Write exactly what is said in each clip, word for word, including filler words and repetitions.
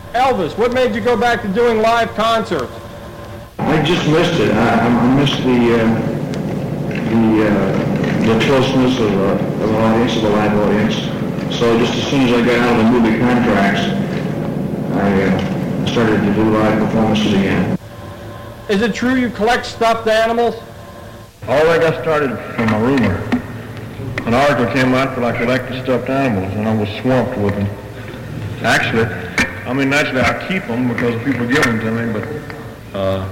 Elvis, what made you go back to doing live concerts? I just missed it. I, I missed the uh, the uh, the closeness of, uh, of an audience, of a live audience. So just as soon as I got out of the movie contracts, I uh, started to do live performances again. Is it true you collect stuffed animals? All that got started from a rumor. An article came out that I collected stuffed animals, and I was swamped with them. Actually, I mean, naturally I keep them because people give them to me, but uh,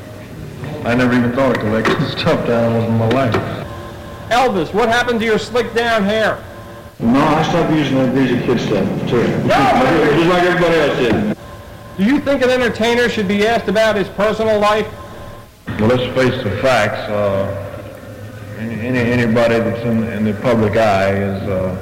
I never even thought of collecting stuffed animals in my life. Elvis, what happened to your slick down hair? No, I stopped using that Greasy Kid stuff, too. Just like everybody else did. Do you think an entertainer should be asked about his personal life? Well, let's face the facts. Uh, any, any anybody that's in, in the public eye is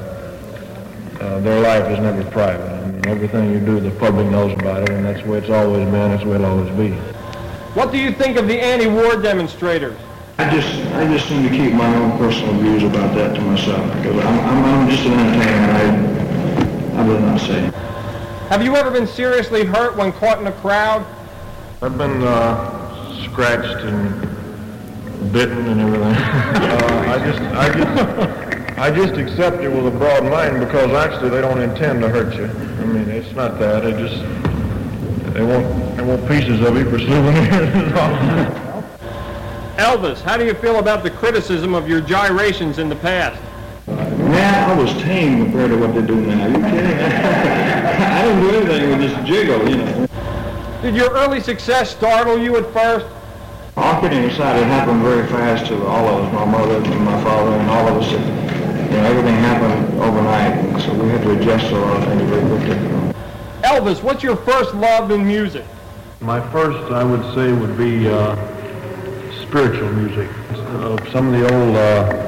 uh, uh, their life is never private. I mean, everything you do, the public knows about it, and that's the way it's always been. That's the way it'll always be. What do you think of the anti-war demonstrators? I just, I just seem to keep my own personal views about that to myself. Because I'm, I'm, I'm just an entertainer. I, I will not say. Have you ever been seriously hurt when caught in a crowd? I've been uh, scratched and bitten and everything. uh, I just, I just, I just accept it with a broad mind because actually they don't intend to hurt you. I mean, it's not that. They just, they want, they want pieces of you for souvenirs. Elvis, how do you feel about the criticism of your gyrations in the past? Man, I was tame compared to what they do now. Are you kidding? I didn't do anything with this jiggle, you know. Did your early success startle you at first? All kidding aside, it happened very fast to all of us, my mother and my father and all of us. You know, everything happened overnight, and so we had to adjust to a lot of things very quickly. Elvis, what's your first love in music? My first, I would say, would be uh, spiritual music. Uh, some of the old uh,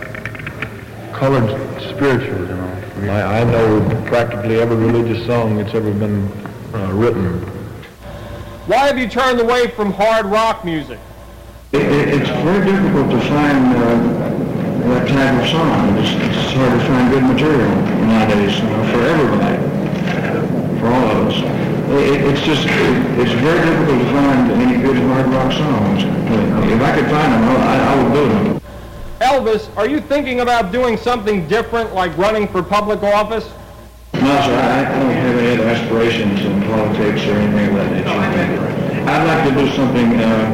colored spirituals, you know. I, I know practically every religious song that's ever been uh, written. Why have you turned away from hard rock music? It, it, it's very difficult to find uh, that type of song. It's, it's hard to find good material nowadays, you know, for everybody, for all of us. It, it's just, it, it's very difficult to find any good hard rock songs. If I could find them, I, I would build them. Elvis, are you thinking about doing something different, like running for public office? No, sir, I, I don't have any other aspirations in politics or anything of that nature. I'd like to do something uh,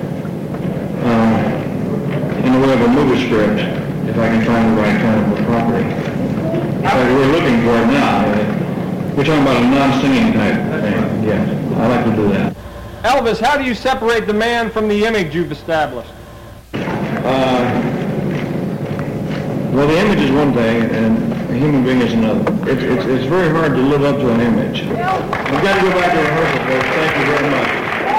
uh, in the way of a movie script, if I can find the right kind of property. In fact, we're looking for it now. We're talking about a non-singing type thing. Yeah, I'd like to do that. Elvis, how do you separate the man from the image you've established? Uh, well, the image is one thing, and a human being is another. It's, it's, it's very hard to live up to an image. We've got to go back to rehearsal, folks. Thank you very much.